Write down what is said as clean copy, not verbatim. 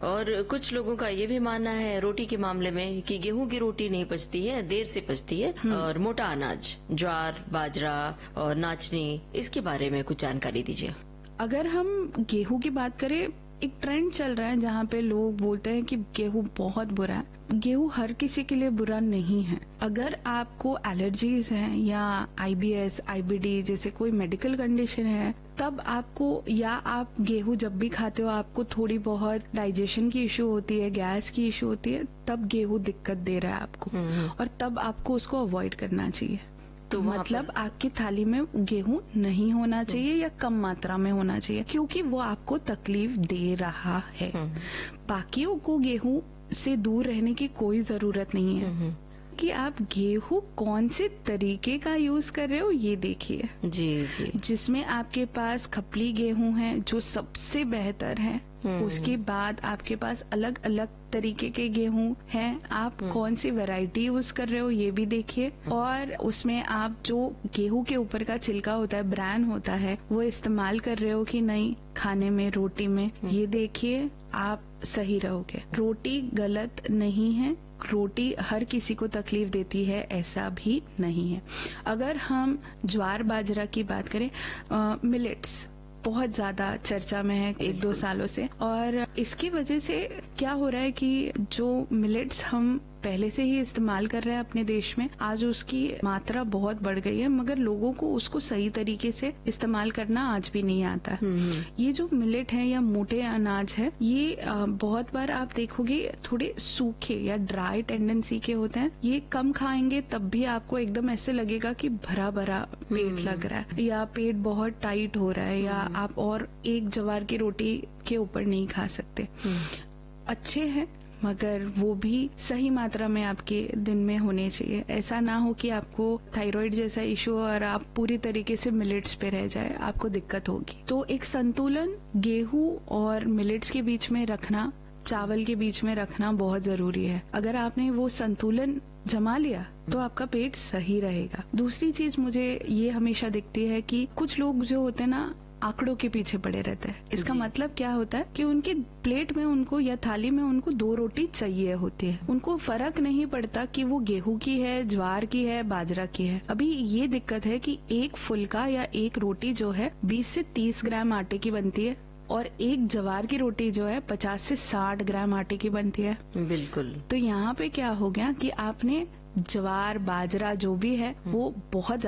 और कुछ लोगों का ये भी मानना है रोटी के मामले में कि गेहूं की रोटी नहीं पचती है, देर से पचती है। और मोटा अनाज, ज्वार, बाजरा और नाचनी, इसके बारे में कुछ जानकारी दीजिए। अगर हम गेहूं की बात करें, एक ट्रेंड चल रहा है जहाँ पे लोग बोलते हैं कि गेहूं बहुत बुरा है। गेहूं हर किसी के लिए बुरा नहीं है। अगर आपको एलर्जीज हैं या IBS, IBD जैसे कोई मेडिकल कंडीशन है, तब आपको, या आप गेहूं जब भी खाते हो आपको थोड़ी बहुत डाइजेशन की इश्यू होती है, गैस की इश्यू होती है, तब गेहूं दिक्कत दे रहा है आपको, और तब आपको उसको अवॉइड करना चाहिए। तो मतलब आपकी थाली में गेहूं नहीं होना चाहिए या कम मात्रा में होना चाहिए, क्योंकि वो आपको तकलीफ दे रहा है। बाकियों को गेहूं से दूर रहने की कोई जरूरत नहीं है। कि आप गेहूं कौन से तरीके का यूज कर रहे हो ये देखिए। जी। जिसमें आपके पास खपली गेहूं है जो सबसे बेहतर है, उसके बाद आपके पास अलग अलग तरीके के गेहूं हैं, आप कौन सी वैरायटी यूज कर रहे हो ये भी देखिए। और उसमें आप जो गेहूं के ऊपर का छिलका होता है, ब्रान होता है, वो इस्तेमाल कर रहे हो कि नहीं खाने में, रोटी में, ये देखिए, आप सही रहोगे। रोटी गलत नहीं है, रोटी हर किसी को तकलीफ देती है ऐसा भी नहीं है। अगर हम ज्वार बाजरा की बात करें, मिलेट्स बहुत ज्यादा चर्चा में है 1-2 सालों से, और इसकी वजह से क्या हो रहा है कि जो मिलेट्स हम पहले से ही इस्तेमाल कर रहे हैं अपने देश में, आज उसकी मात्रा बहुत बढ़ गई है, मगर लोगों को उसको सही तरीके से इस्तेमाल करना आज भी नहीं आता है। ये जो मिलेट है या मोटे अनाज है, ये बहुत बार आप देखोगे थोड़े सूखे या ड्राई टेंडेंसी के होते हैं। ये कम खाएंगे तब भी आपको एकदम ऐसे लगेगा कि भरा भरा पेट लग रहा है, या पेट बहुत टाइट हो रहा है, या आप और एक ज्वार की रोटी के ऊपर नहीं खा सकते। अच्छे हैं, मगर वो भी सही मात्रा में आपके दिन में होने चाहिए। ऐसा ना हो कि आपको थायराइड जैसा इशू और आप पूरी तरीके से मिलेट्स पे रह जाए, आपको दिक्कत होगी। तो एक संतुलन गेहूं और मिलेट्स के बीच में रखना, चावल के बीच में रखना बहुत जरूरी है। अगर आपने वो संतुलन जमा लिया तो आपका पेट सही रहेगा। दूसरी चीज मुझे ये हमेशा दिखती है कि कुछ लोग जो होते हैं ना, आंकड़ों के पीछे पड़े रहते हैं। इसका मतलब क्या होता है कि उनकी प्लेट में उनको या थाली में उनको 2 रोटी चाहिए होती है। उनको फर्क नहीं पड़ता कि वो गेहूं की है, ज्वार की है, बाजरा की है। अभी ये दिक्कत है कि एक फुल्का या एक रोटी जो है 20 से 30 ग्राम आटे की बनती है, और एक ज्वार की रोटी जो है 50 से 60 ग्राम आटे की बनती है। बिल्कुल। तो यहाँ पे क्या हो गया कि आपने ज्वार बाजरा जो भी है वो बहुत